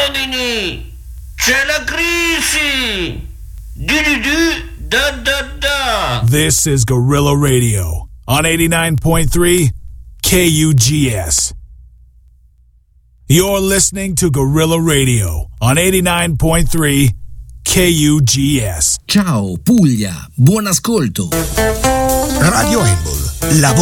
uomini, c'è la crisi! Da. This is Guerrilla Radio on 89.3 KUGS. You're listening to Guerrilla Radio on 89.3 KUGS. Ciao Puglia, buon ascolto. Radio Embol, la